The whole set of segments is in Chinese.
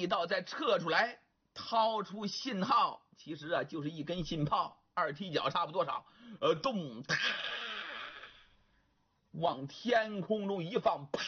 力道再撤出来，掏出信号，其实啊就是一根信炮，二踢脚差不多少，咚，啪，往天空中一放，啪，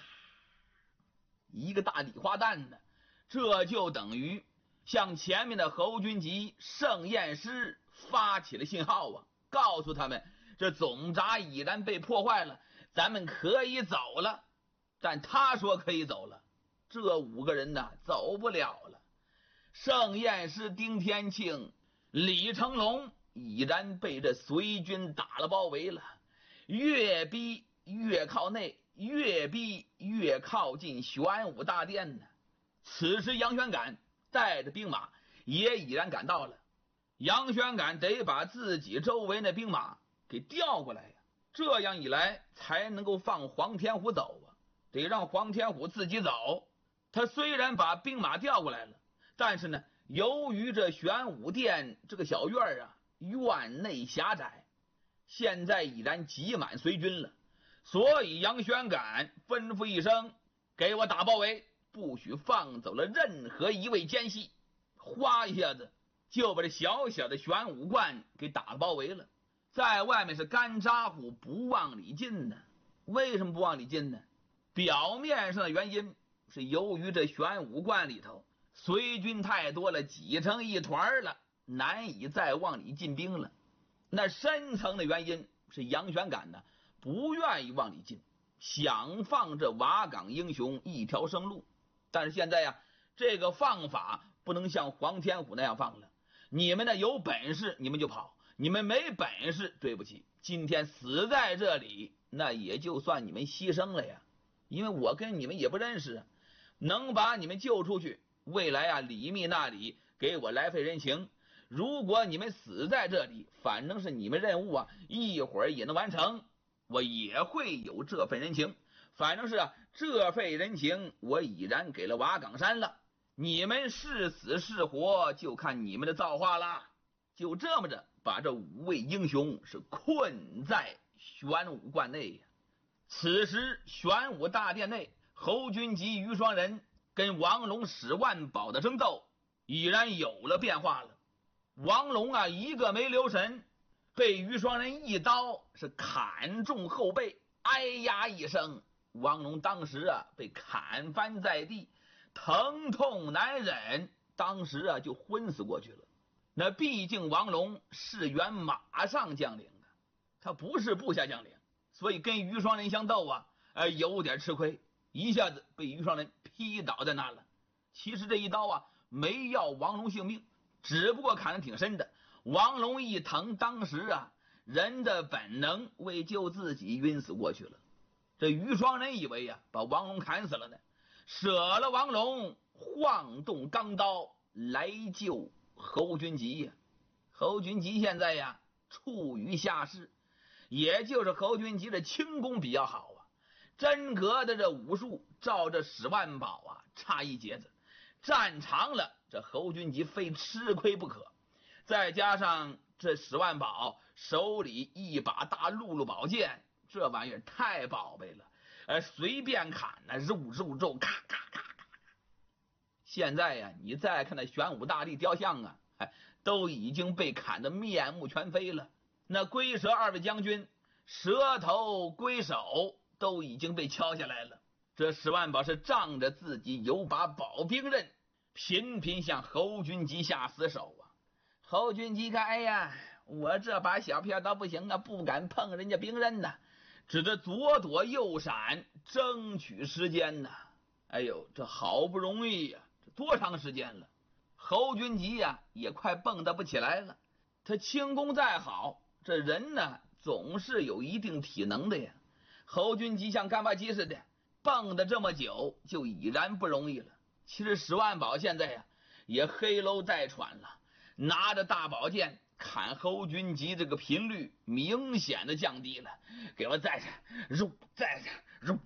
一个大礼花弹呢，这就等于向前面的侯军集、盛彦师发起了信号啊，告诉他们这总闸已然被破坏了，咱们可以走了。但他说可以走了，这5个人呢走不了了。盛彦师、丁天庆、李成龙已然被这隋军打了包围了，越逼越靠内，越逼越靠近玄武大殿呢。此时杨玄感带着兵马也已然赶到了，杨玄感得把自己周围的兵马给调过来呀，这样一来才能够放黄天虎走啊，得让黄天虎自己走。他虽然把兵马调过来了，但是呢，由于这玄武殿这个小院啊，院内狭窄，现在已然挤满隋军了，所以杨玄感吩咐一声，给我打包围，不许放走了任何一位奸细。哗一下子就把这小小的玄武观给打包围了，在外面是干扎虎不往里进呢。为什么不往里进呢？表面上的原因是由于这玄武观里头隋军太多了，挤成一团了，难以再往里进兵了。那深层的原因是杨玄感呢不愿意往里进，想放这瓦岗英雄一条生路。但是现在呀，这个放法不能像黄天虎那样放了，你们呢有本事你们就跑，你们没本事，对不起，今天死在这里，那也就算你们牺牲了呀。因为我跟你们也不认识，能把你们救出去，未来啊李密那里给我来费人情，如果你们死在这里，反正是你们任务啊一会儿也能完成，我也会有这份人情。反正是啊，这份人情我已然给了瓦岗山了，你们是死是活就看你们的造化了。就这么着把这5位英雄是困在玄武观内呀。此时玄武大殿内，侯君集、于双人跟王龙、史万宝的争斗已然有了变化了。王龙啊一个没留神，被于双人一刀是砍中后背，哎呀一声，王龙当时啊被砍翻在地，疼痛难忍，当时啊就昏死过去了。那毕竟王龙是原马上将领的，他不是部下将领，所以跟于双人相斗啊，有点吃亏，一下子被于双人劈倒在那了。其实这一刀啊没要王龙性命，只不过砍得挺深的。王龙一疼，当时啊人的本能为救自己晕死过去了。这于双人以为啊把王龙砍死了呢，舍了王龙，晃动钢刀来救侯君集呀。侯君集现在呀处于下士，也就是侯君集的轻功比较好啊，真格的这武术照这史万宝啊差一截子，战长了这侯君集非吃亏不可。再加上这史万宝手里一把大辘轳宝剑，这玩意儿太宝贝了，随便砍呢，肉，咔咔咔咔。现在呀，你再看那玄武大帝雕像啊，都已经被砍得面目全非了。那龟蛇2位将军舌头、龟手都已经被敲下来了。这史万宝是仗着自己有把宝兵刃，频频向侯君集下死手啊。侯君集看，哎呀，我这把小片刀不行啊，不敢碰人家兵刃呐，只得左躲右闪，争取时间呐。哎呦，这好不容易呀，这多长时间了？侯君集呀也快蹦跶不起来了。他轻功再好，这人呢总是有一定体能的呀。侯君集像干巴鸡似的蹦跶这么久，就已然不容易了。其实史万宝现在呀也黑喽带喘了，拿着大宝剑砍侯君集这个频率明显的降低了。给我再战，肉再战，肉。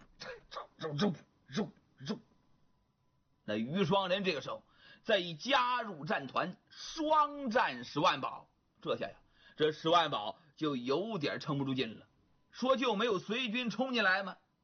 那于双人这个时候再一加入战团，双战史万宝，这下呀这史万宝就有点撑不住劲了。说就没有隋军冲进来吗？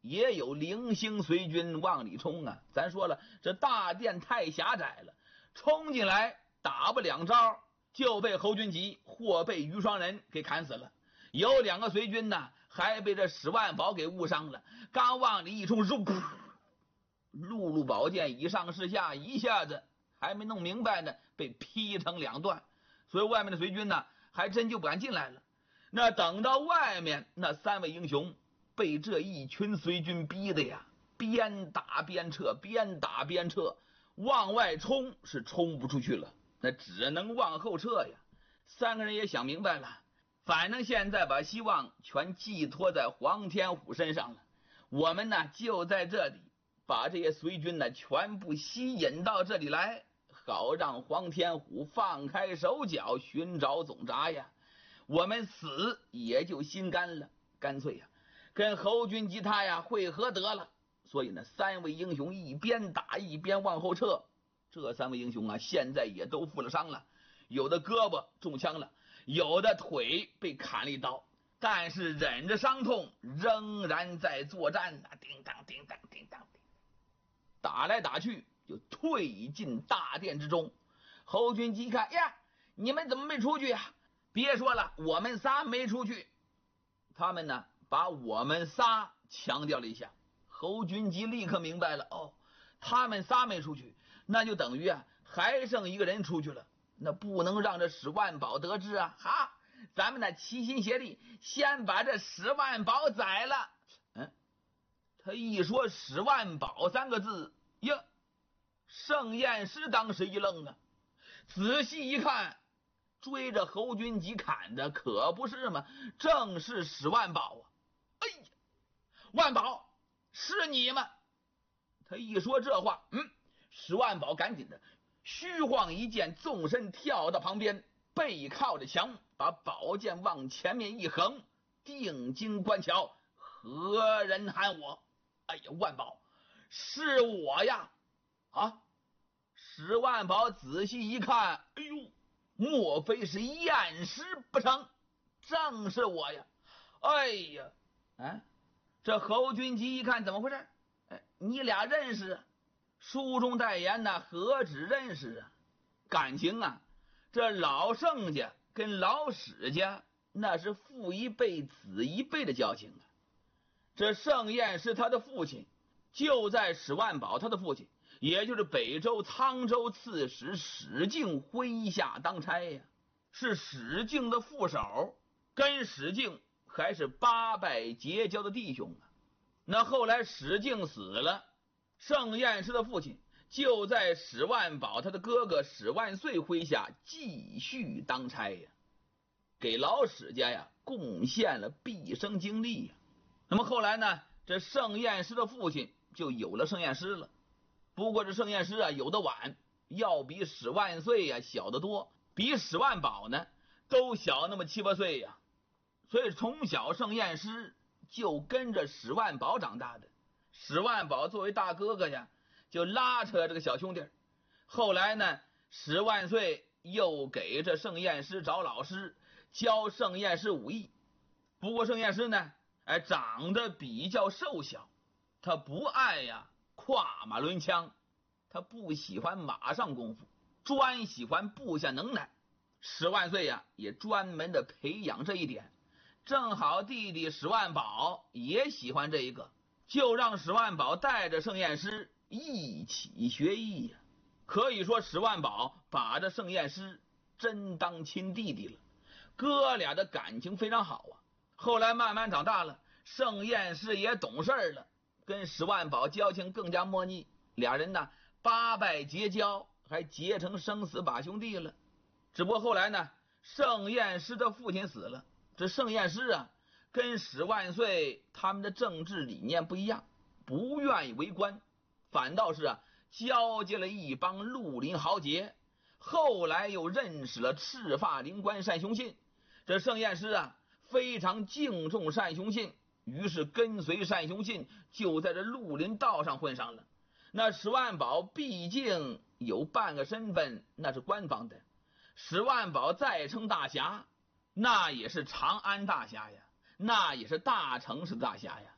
也有零星随军往里冲啊。咱说了，这大殿太狭窄了，冲进来打不两招，就被侯君集或被于双人给砍死了。有2个随军呢，还被这史万宝给误伤了。刚往里一冲，碌碌宝剑以上是下，一下子还没弄明白呢，被劈成2段。所以外面的随军呢，还真就不敢进来了。那等到外面那3位英雄被这一群随军逼的呀，边打边撤，边打边撤，往外冲是冲不出去了，那只能往后撤呀。3个人也想明白了，反正现在把希望全寄托在黄天虎身上了，我们呢就在这里把这些随军呢全部吸引到这里来，好让黄天虎放开手脚寻找总闸呀。我们死也就心甘了，干脆呀跟侯君集他呀会合得了。所以呢3位英雄一边打一边往后撤。这3位英雄啊现在也都负了伤了，有的胳膊中枪了，有的腿被砍了一刀，但是忍着伤痛仍然在作战啊，叮当叮当叮当，打来打去就退进大殿之中。侯君集看呀，你们怎么没出去呀？别说了，我们仨没出去。他们呢把我们仨强调了一下。侯君集立刻明白了，哦，他们仨没出去，那就等于啊还剩1个人出去了，那不能让这史万宝得知啊。好，咱们呢齐心协力先把这史万宝宰了。他一说史万宝3个字呀，盛彦师当时一愣啊，仔细一看，追着侯君集砍的可不是吗？正是史万宝啊！哎呀，万宝，是你吗？他一说这话，史万宝赶紧的虚晃一剑，纵身跳到旁边，背靠着墙，把宝剑往前面一横，定睛观瞧，何人喊我？哎呀，万宝，是我呀！啊！史万宝仔细一看，哎呦，莫非是验尸不成？正是我呀！哎呀，这侯君集一看怎么回事？你俩认识啊？书中代言呢，何止认识啊？感情啊，这老盛家跟老史家那是父一辈子一辈的交情啊。这盛彦是他的父亲，就在史万宝他的父亲，也就是北周沧州刺史史敬麾下当差呀，是史敬的副手，跟史敬还是8拜结交的弟兄啊。那后来史敬死了，盛彦师的父亲就在史万宝他的哥哥史万岁麾下继续当差呀，给老史家呀贡献了毕生精力呀。那么后来呢，这盛彦师的父亲就有了盛彦师了。不过这盛彦师啊有的晚，要比史万岁呀小得多，比史万宝呢都小那么7、8岁呀。所以从小盛彦师就跟着史万宝长大的。史万宝作为大哥哥呀，就拉扯这个小兄弟。后来呢，史万岁又给这盛彦师找老师教盛彦师武艺。不过盛彦师呢长得比较瘦小，他不爱呀跨马抡枪，他不喜欢马上功夫，专喜欢部下能耐。史万岁呀也专门的培养这一点，正好弟弟史万宝也喜欢这一个，就让史万宝带着盛彦师一起学艺呀。可以说史万宝把这盛彦师真当亲弟弟了，哥俩的感情非常好啊。后来慢慢长大了，盛彦师也懂事了，跟史万宝交情更加默契，俩人呢8拜结交，还结成生死把兄弟了。只不过后来呢，盛彦师的父亲死了，这盛彦师啊跟史万岁他们的政治理念不一样，不愿意为官，反倒是交接了一帮绿林豪杰。后来又认识了赤发灵官单雄信，这盛彦师非常敬重单雄信，于是跟随单雄信就在这绿林道上混上了。那史万宝毕竟有半个身份，那是官方的，史万宝再称大侠，那也是长安大侠呀，那也是大城市大侠呀。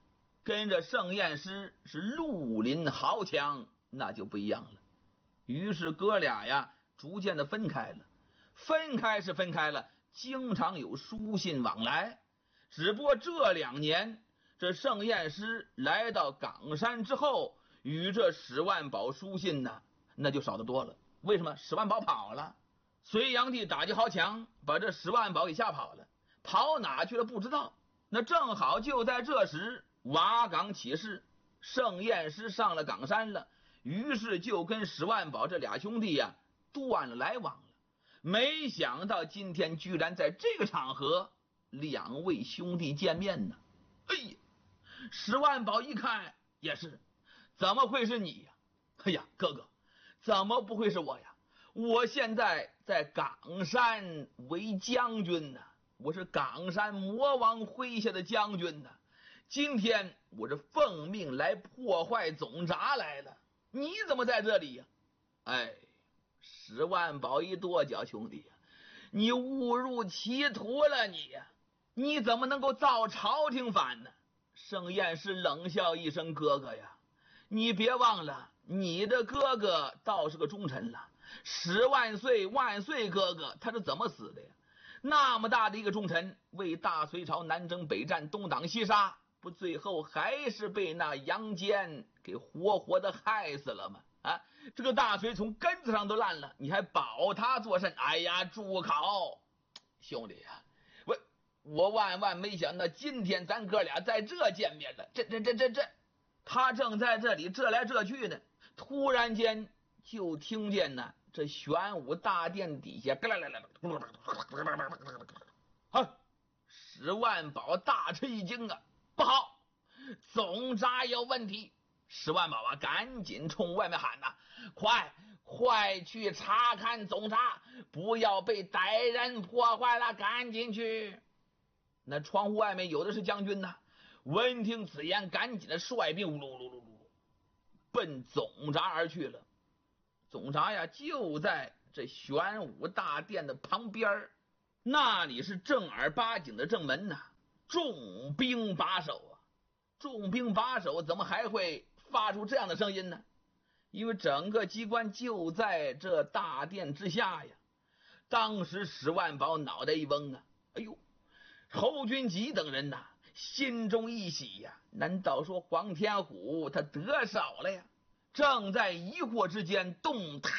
跟着盛彦师是绿林豪强，那就不一样了。于是哥俩呀逐渐的分开了，分开是分开了，经常有书信往来。只不过这2年，这盛彦师来到冈山之后，与这史万宝书信呢，那就少得多了。为什么？史万宝跑了，隋炀帝打击豪强，把这史万宝给吓跑了，跑哪去了不知道。那正好就在这时，瓦岗起事，盛彦师上了冈山了，于是就跟史万宝这俩兄弟呀断了来往了。没想到今天居然在这个场合，2位兄弟见面呢。哎呀，史万宝一看也是，怎么会是你呀？哎呀，哥哥，怎么不会是我呀？我现在在冈山为将军呢，我是冈山魔王麾下的将军呢。今天我是奉命来破坏总闸来了，你怎么在这里呀？哎，史万宝一跺脚，兄弟呀，你误入歧途了你呀！你怎么能够造朝廷反呢？盛彦师冷笑一声，哥哥呀，你别忘了，你的哥哥倒是个忠臣了。10万岁万岁哥哥他是怎么死的呀？那么大的一个忠臣，为大隋朝南征北战，东挡西杀，不最后还是被那杨坚给活活的害死了吗？啊，这个大隋从根子上都烂了，你还保他作甚？哎呀，住口！兄弟呀，我万万没想到今天咱哥俩在这见面了。这，他正在这里这来这去呢，突然间就听见呢，这玄武大殿底下，史万宝大吃一惊啊！不好，总闸有问题！史万宝啊，赶紧冲外面喊呐：“快去查看总闸，不要被歹人破坏了！赶紧去！”那窗户外面有的是将军呐，闻听此言，赶紧的率兵呜噜噜噜噜奔总闸而去了。总闸呀，就在这玄武大殿的旁边，那里是正儿八经的正门呐，重兵把守啊。重兵把守怎么还会发出这样的声音呢？因为整个机关就在这大殿之下呀。当时史万宝脑袋一嗡啊，哎呦，侯君集等人呐，心中一喜呀，难道说黄天虎他得手了呀？正在疑惑之间，咚嗒，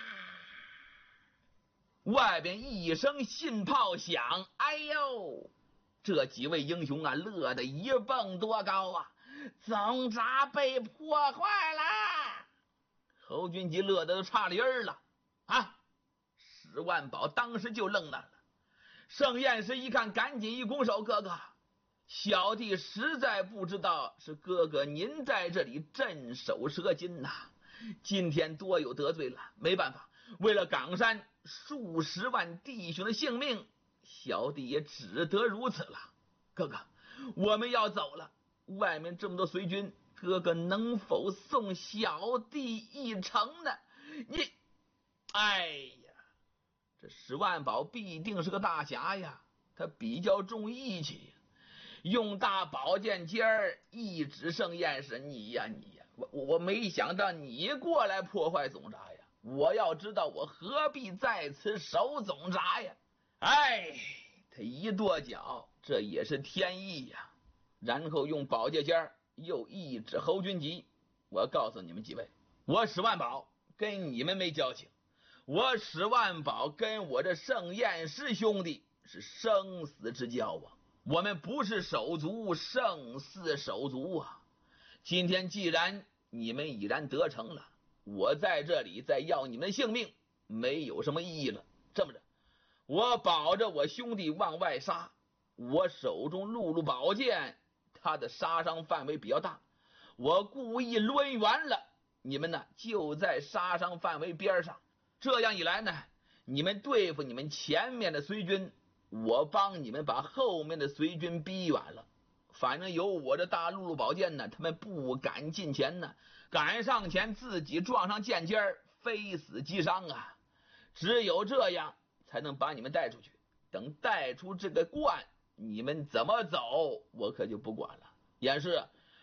外边一声信炮响，哎呦，这几位英雄啊，乐得一蹦多高啊！总闸被破坏了，侯君集乐得都差了音儿了啊！史万宝当时就愣那了。盛彦师一看，赶紧一拱手：“哥哥，小弟实在不知道是哥哥您在这里镇守蛇津呐，今天多有得罪了，没办法，为了冈山数十万弟兄的性命，小弟也只得如此了。哥哥，我们要走了，外面这么多隋军，哥哥能否送小弟一程呢？你，哎呀，这史万宝必定是个大侠呀，他比较重义气，用大宝剑尖儿一指盛彦师：你呀，我没想到你过来破坏总闸呀！我要知道，我何必在此守总闸呀？哎，他一跺脚，这也是天意呀。然后用宝剑尖又一指侯君集：我告诉你们几位，我史万宝跟你们没交情，我史万宝跟我这盛彦师兄弟是生死之交啊，我们不是手足，胜似手足啊！今天既然你们已然得逞了，我在这里再要你们性命没有什么意义了。这么着，我保着我兄弟往外杀，我手中碌碌宝剑，他的杀伤范围比较大，我故意抡圆了，你们呢就在杀伤范围边上，这样一来呢，你们对付你们前面的隋军，我帮你们把后面的隋军逼远了。反正有我这大碌碌宝剑呢，他们不敢近前呢，赶上前自己撞上剑尖，非死即伤啊！只有这样才能把你们带出去。等带出这个关，你们怎么走，我可就不管了。也是，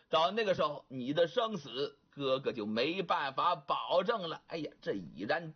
到那个时候，你的生死哥哥就没办法保证了。哎呀，这已然